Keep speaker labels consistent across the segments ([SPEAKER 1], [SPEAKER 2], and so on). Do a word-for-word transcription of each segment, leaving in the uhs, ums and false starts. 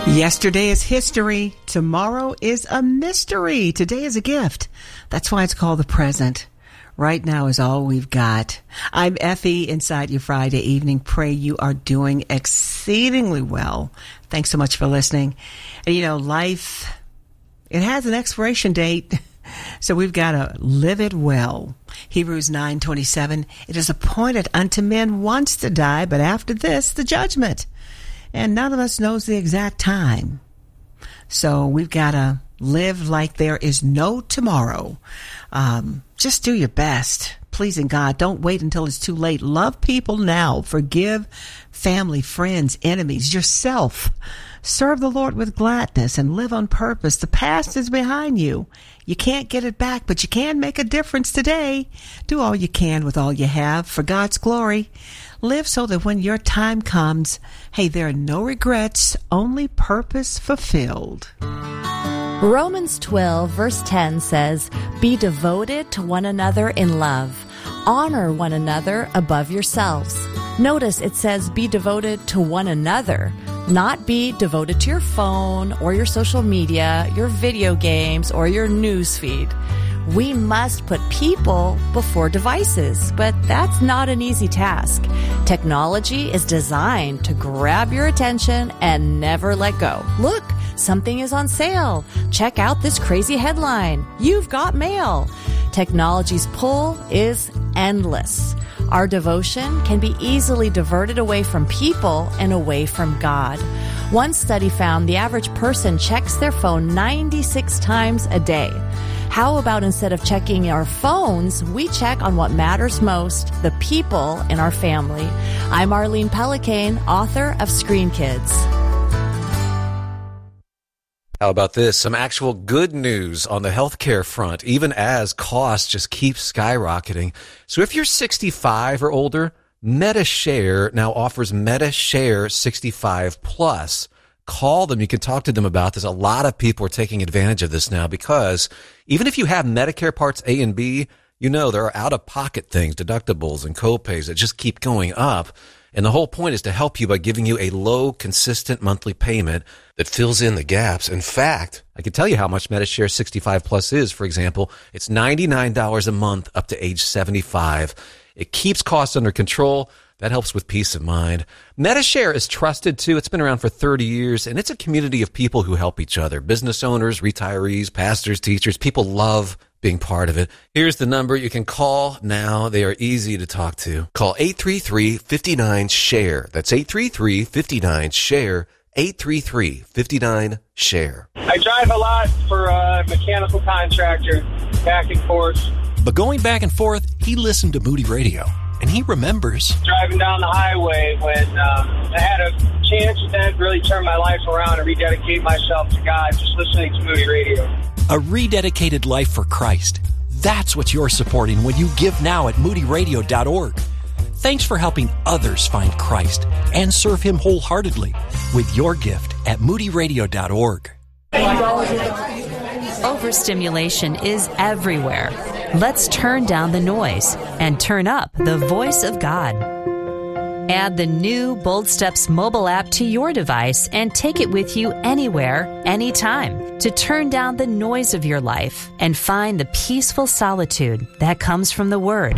[SPEAKER 1] Yesterday is history. Tomorrow is a mystery. Today is a gift. That's why it's called the present. Right now is all we've got. I'm Effie inside your Friday evening. Pray you are doing exceedingly well. Thanks so much for listening. And you know, life, it has an expiration date. So we've got to live it well. Hebrews nine twenty-seven, it is appointed unto men once to die, but after this, the judgment. And none of us knows the exact time. So we've got to live like there is no tomorrow. Um, just do your best. Pleasing God. Don't wait until it's too late. Love people now. Forgive family, friends, enemies, yourself. Serve the Lord with gladness and live on purpose. The past is behind you. You can't get it back, but you can make a difference today. Do all you can with all you have for God's glory. Live so that when your time comes, hey, there are no regrets, only purpose fulfilled.
[SPEAKER 2] Romans twelve, verse ten says, "Be devoted to one another in love. Honor one another above yourselves." Notice it says be devoted to one another, not be devoted to your phone or your social media, your video games, or your news feed. We must put people before devices, but that's not an easy task. Technology is designed to grab your attention and never let go. Look, something is on sale. Check out this crazy headline. You've got mail. Technology's pull is endless. Our devotion can be easily diverted away from people and away from God. One study found the average person checks their phone ninety-six times a day. How about instead of checking our phones, we check on what matters most, the people in our family? I'm Arlene Pellicane, author of Screen Kids.
[SPEAKER 3] How about this? Some actual good news on the healthcare front, even as costs just keep skyrocketing. So if you're sixty-five or older, MediShare now offers MediShare sixty-five plus. Call them. You can talk to them about this. A lot of people are taking advantage of this now because even if you have Medicare Parts A and B, you know there are out-of-pocket things, deductibles and copays that just keep going up. And the whole point is to help you by giving you a low, consistent monthly payment that fills in the gaps. In fact, I can tell you how much MediShare sixty-five plus is. For example, it's ninety-nine dollars a month up to age seventy-five. It keeps costs under control. That helps with peace of mind. MediShare is trusted, too. It's been around for thirty years, and it's a community of people who help each other. Business owners, retirees, pastors, teachers. People love being part of it. Here's the number you can call now. They are easy to talk to. Call eight three three, five nine, SHARE. That's eight three three, five nine, SHARE. eight three three, five nine, SHARE.
[SPEAKER 4] I drive a lot for a mechanical contractor, back and forth.
[SPEAKER 5] But going back and forth, he listened to Moody Radio. And he remembers
[SPEAKER 4] driving down the highway when uh, I had a chance that really turned my life around and rededicate myself to God, just listening to Moody Radio.
[SPEAKER 5] A rededicated life for Christ. That's what you're supporting when you give now at moody radio dot org. Thanks for helping others find Christ and serve Him wholeheartedly with your gift at moody radio dot org.
[SPEAKER 6] Overstimulation is everywhere. Let's turn down the noise and turn up the voice of God. Add the new Bold Steps mobile app to your device and take it with you anywhere, anytime, to turn down the noise of your life and find the peaceful solitude that comes from the Word.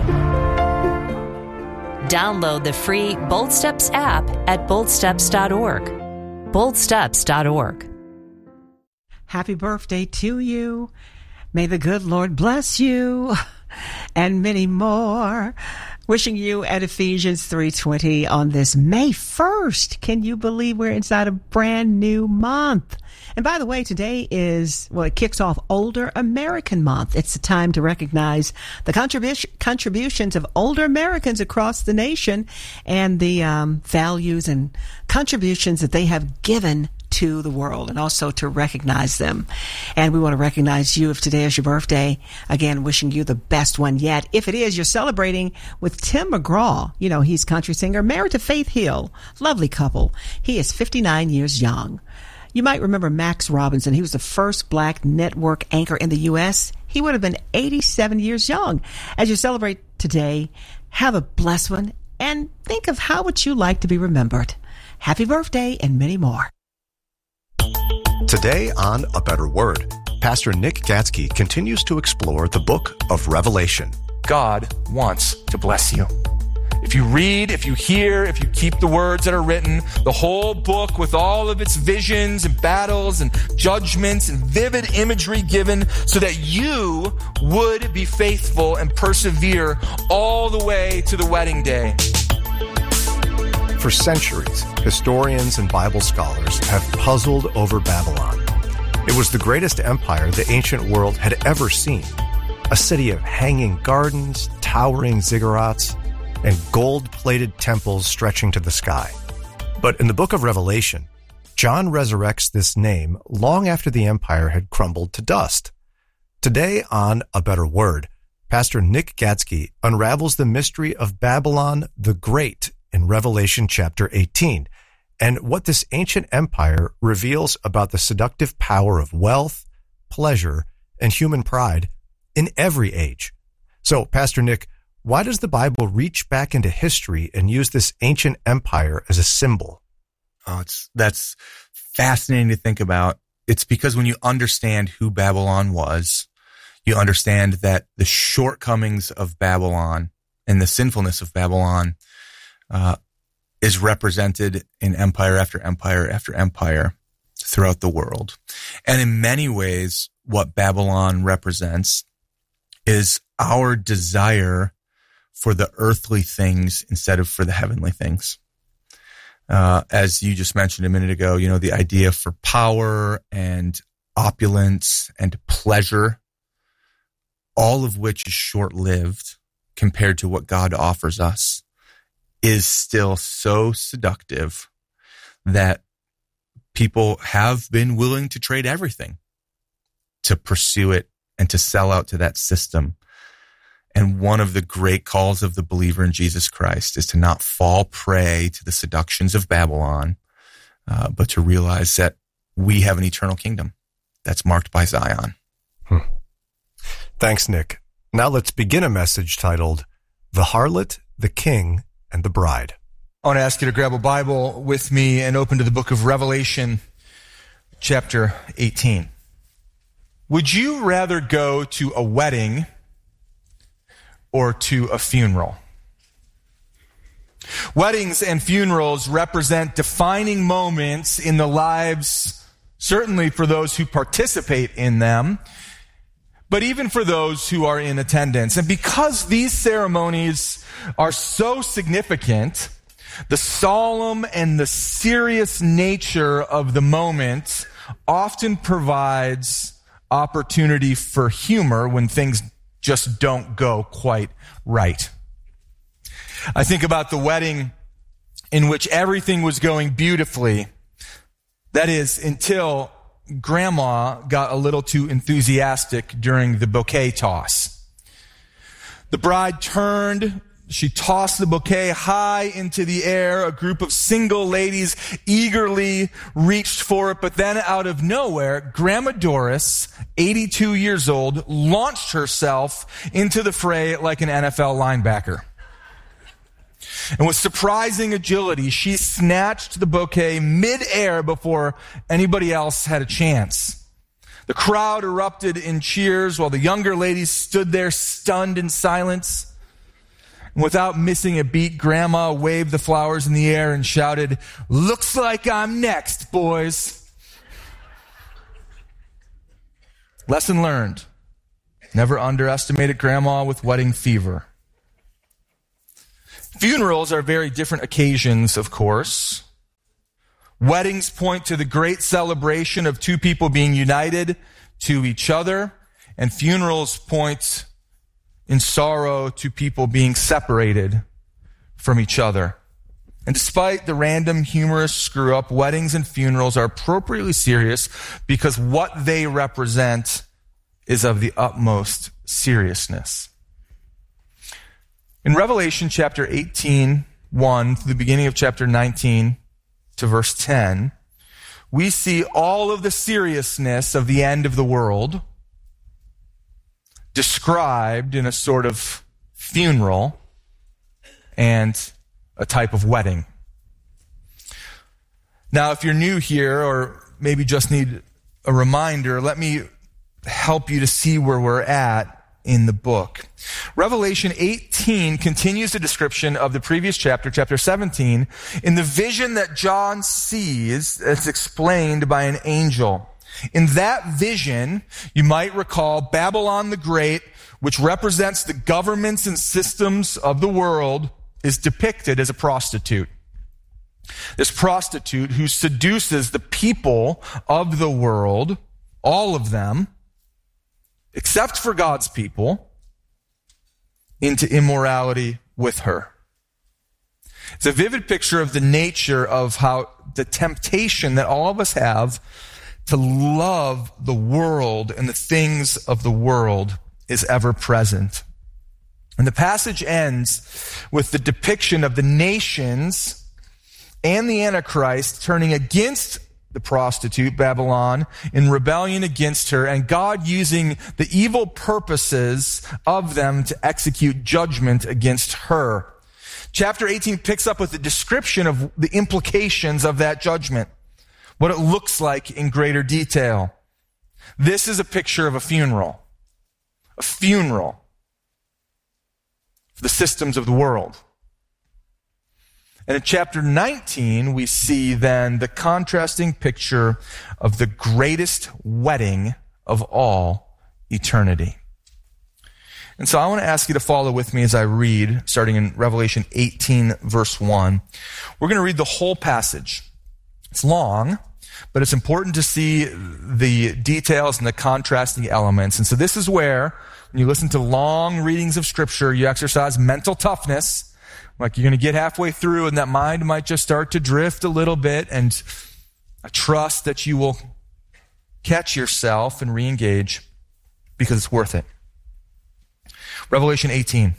[SPEAKER 6] Download the free Bold Steps app at bold steps dot org. bold steps dot org.
[SPEAKER 1] Happy birthday to you. May the good Lord bless you and many more. Wishing you at Ephesians three twenty on this May first. Can you believe we're inside a brand new month? And by the way, today is, well, it kicks off Older American Month. It's the time to recognize the contribution, contributions of older Americans across the nation and the um, values and contributions that they have given to the world, and also to recognize them. And we want to recognize you if today is your birthday. Again, wishing you the best one yet. If it is, you're celebrating with Tim McGraw. You know, he's country singer, married to Faith Hill. Lovely couple. He is fifty-nine years young. You might remember Max Robinson. He was the first black network anchor in the U S. He would have been eighty-seven years young. As you celebrate today, have a blessed one and think of how would you like to be remembered. Happy birthday and many more.
[SPEAKER 7] Today on A Better Word, Pastor Nick Gatsky continues to explore the book of Revelation.
[SPEAKER 8] God wants to bless you. If you read, if you hear, if you keep the words that are written, the whole book with all of its visions and battles and judgments and vivid imagery given so that you would be faithful and persevere all the way to the wedding day.
[SPEAKER 7] For centuries, historians and Bible scholars have puzzled over Babylon. It was the greatest empire the ancient world had ever seen. A city of hanging gardens, towering ziggurats, and gold-plated temples stretching to the sky. But in the book of Revelation, John resurrects this name long after the empire had crumbled to dust. Today on A Better Word, Pastor Nick Gatsky unravels the mystery of Babylon the Great in Revelation chapter eighteen, and what this ancient empire reveals about the seductive power of wealth, pleasure, and human pride in every age. So, Pastor Nick, why does the Bible reach back into history and use this ancient empire as a symbol?
[SPEAKER 9] Oh, it's that's fascinating to think about. It's because when you understand who Babylon was, you understand that the shortcomings of Babylon and the sinfulness of Babylon uh, is represented in empire after empire after empire throughout the world. And in many ways, what Babylon represents is our desire for the earthly things instead of for the heavenly things. Uh, as you just mentioned a minute ago, you know, the idea for power and opulence and pleasure, all of which is short-lived compared to what God offers us, is still so seductive that people have been willing to trade everything to pursue it and to sell out to that system. And one of the great calls of the believer in Jesus Christ is to not fall prey to the seductions of Babylon, uh, but to realize that we have an eternal kingdom that's marked by Zion.
[SPEAKER 7] Hmm. Thanks, Nick. Now let's begin a message titled, The Harlot, the King, and the Bride.
[SPEAKER 8] I want to ask you to grab a Bible with me and open to the book of Revelation, chapter eighteen. Would you rather go to a wedding or to a funeral? Weddings and funerals represent defining moments in the lives, certainly for those who participate in them, but even for those who are in attendance. And because these ceremonies are so significant, the solemn and the serious nature of the moment often provides opportunity for humor when things just don't go quite right. I think about the wedding in which everything was going beautifully. That is, until Grandma got a little too enthusiastic during the bouquet toss. The bride turned, she tossed the bouquet high into the air. A group of single ladies eagerly reached for it, but then out of nowhere, Grandma Doris, eighty-two years old, launched herself into the fray like an N F L linebacker. And with surprising agility, she snatched the bouquet mid-air before anybody else had a chance. The crowd erupted in cheers while the younger ladies stood there stunned in silence. And without missing a beat, Grandma waved the flowers in the air and shouted, "Looks like I'm next, boys." Lesson learned. Never underestimate a grandma with wedding fever. Funerals are very different occasions, of course. Weddings point to the great celebration of two people being united to each other, and funerals point in sorrow to people being separated from each other. And despite the random humorous screw-up, weddings and funerals are appropriately serious because what they represent is of the utmost seriousness. In Revelation chapter eighteen, one, to the beginning of chapter nineteen to verse ten, we see all of the seriousness of the end of the world described in a sort of funeral and a type of wedding. Now, if you're new here or maybe just need a reminder, let me help you to see where we're at in the book. Revelation eighteen continues the description of the previous chapter, chapter seventeen, in the vision that John sees that's explained by an angel. In that vision, you might recall Babylon the Great, which represents the governments and systems of the world, is depicted as a prostitute. This prostitute who seduces the people of the world, all of them, except for God's people, into immorality with her. It's a vivid picture of the nature of how the temptation that all of us have to love the world and the things of the world is ever present. And the passage ends with the depiction of the nations and the Antichrist turning against the prostitute, Babylon, in rebellion against her, and God using the evil purposes of them to execute judgment against her. Chapter eighteen picks up with the description of the implications of that judgment, what it looks like in greater detail. This is a picture of a funeral. A funeral for the systems of the world. And in chapter nineteen, we see then the contrasting picture of the greatest wedding of all eternity. And so I want to ask you to follow with me as I read, starting in Revelation eighteen, verse one. We're going to read the whole passage. It's long, but it's important to see the details and the contrasting elements. And so this is where, when you listen to long readings of Scripture, you exercise mental toughness. Like you're going to get halfway through and that mind might just start to drift a little bit, and I trust that you will catch yourself and re-engage because it's worth it. Revelation eighteen.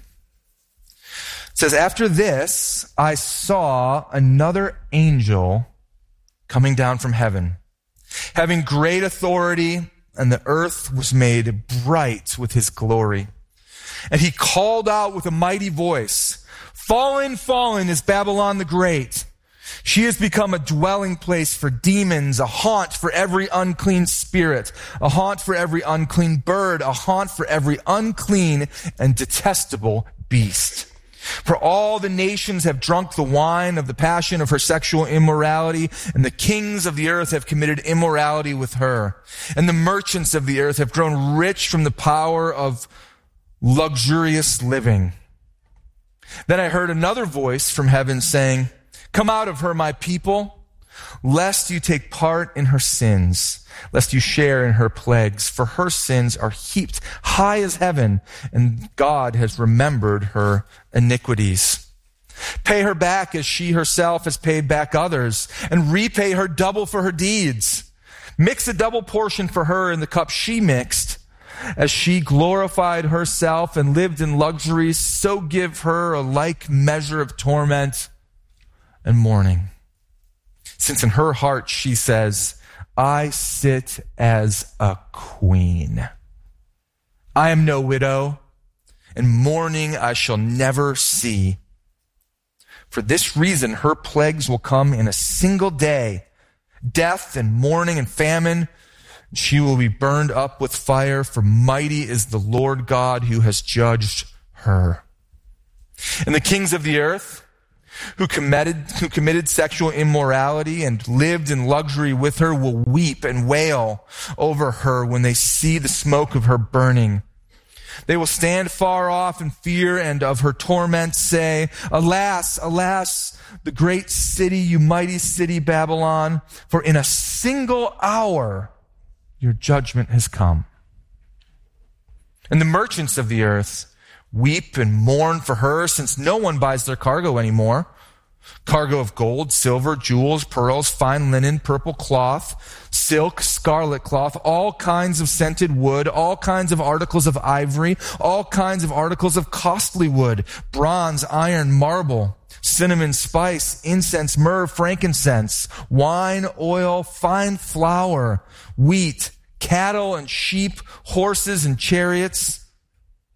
[SPEAKER 8] It says, "After this, I saw another angel coming down from heaven, having great authority, and the earth was made bright with his glory. And he called out with a mighty voice, 'Fallen, fallen is Babylon the Great. She has become a dwelling place for demons, a haunt for every unclean spirit, a haunt for every unclean bird, a haunt for every unclean and detestable beast. For all the nations have drunk the wine of the passion of her sexual immorality, and the kings of the earth have committed immorality with her. And the merchants of the earth have grown rich from the power of luxurious living.' Then I heard another voice from heaven saying, 'Come out of her, my people, lest you take part in her sins, lest you share in her plagues, for her sins are heaped high as heaven, and God has remembered her iniquities. Pay her back as she herself has paid back others, and repay her double for her deeds. Mix a double portion for her in the cup she mixed. As she glorified herself and lived in luxury, so give her a like measure of torment and mourning. Since in her heart she says, I sit as a queen. I am no widow, and mourning I shall never see. For this reason her plagues will come in a single day, death and mourning and famine. She will be burned up with fire, for mighty is the Lord God who has judged her. And the kings of the earth, who committed, who committed sexual immorality and lived in luxury with her, will weep and wail over her when they see the smoke of her burning. They will stand far off in fear and of her torment say, Alas, alas, the great city, you mighty city Babylon, for in a single hour your judgment has come. And the merchants of the earth weep and mourn for her, since no one buys their cargo anymore. Cargo of gold, silver, jewels, pearls, fine linen, purple cloth, silk, scarlet cloth, all kinds of scented wood, all kinds of articles of ivory, all kinds of articles of costly wood, bronze, iron, marble, cinnamon, spice, incense, myrrh, frankincense, wine, oil, fine flour, wheat, cattle and sheep, horses and chariots.